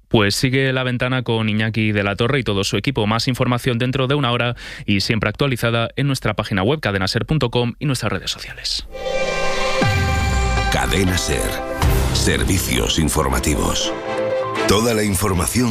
Pues sigue La Ventana con Iñaki de la Torre y todo su equipo. Más información dentro de una hora y siempre actualizada en nuestra página web cadenaser.com y nuestras redes sociales. Cadena Ser. Servicios informativos. Toda la información